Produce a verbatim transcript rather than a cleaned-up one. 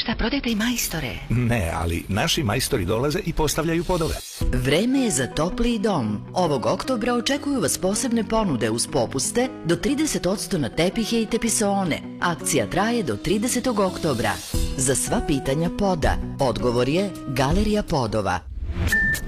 Šta, prodajete i majstore? Ne, ali naši majstori dolaze i postavljaju podove. Vreme je za topliji dom. Ovog oktobra očekuju vas posebne ponude uz popuste do trideset posto na tepihe i tepisone. Akcija traje do tridesetog oktobra. Za sva pitanja poda, odgovor je Galerija podova.